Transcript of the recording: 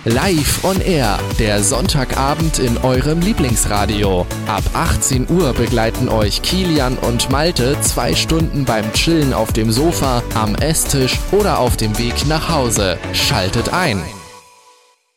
Live on Air, der Sonntagabend in eurem Lieblingsradio. Ab 18 Uhr begleiten euch Kilian und Malte 2 Stunden beim Chillen auf dem Sofa, am Esstisch oder auf dem Weg nach Hause. Schaltet ein!